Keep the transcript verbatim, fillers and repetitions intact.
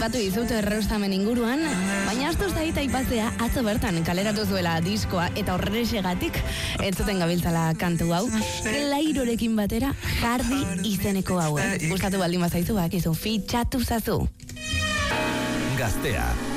aipatu dizut erraustamen inguruan, baina astu zait aipatzea atzo bertan kaleratu zuela diskoa eta horrexegatik entzuten gabiltzala kantu hau. Lairorekin batera Jardi izeneko hau. Gustatu baldin bazaizu bakizu, fitxatu zazu. Gaztea.